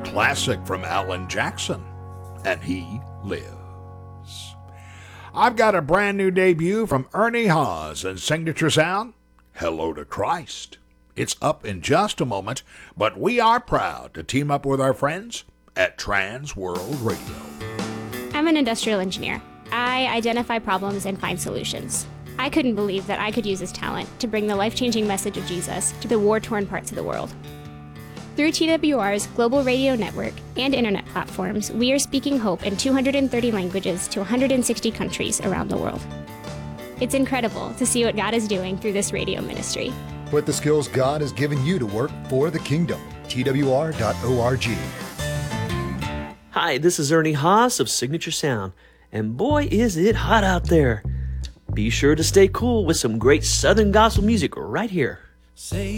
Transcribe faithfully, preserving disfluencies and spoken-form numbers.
classic from Alan Jackson, and he lives. I've got a brand new debut from Ernie Haas and Signature Sound, Hello to Christ. It's up in just a moment, but we are proud to team up with our friends at Trans World Radio. I'm an industrial engineer. I identify problems and find solutions. I couldn't believe that I could use this talent to bring the life-changing message of Jesus to the war-torn parts of the world. Through T W R's global radio network and internet platforms, we are speaking hope in two hundred thirty languages to one hundred sixty countries around the world. It's incredible to see what God is doing through this radio ministry. Put the skills God has given you to work for the kingdom. T W R dot org. Hi, this is Ernie Haas of Signature Sound, and boy is it hot out there. Be sure to stay cool with some great Southern gospel music right here. Say